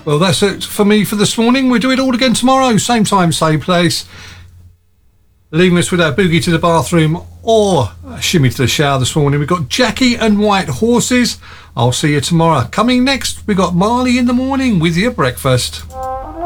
Well, that's it for me for this morning. We'll do it all again tomorrow, same time, same place. Leaving us with our boogie to the bathroom or a shimmy to the shower this morning. We've got Jackie and White Horses. I'll see you tomorrow. Coming next, we've got Marley in the Morning with your breakfast.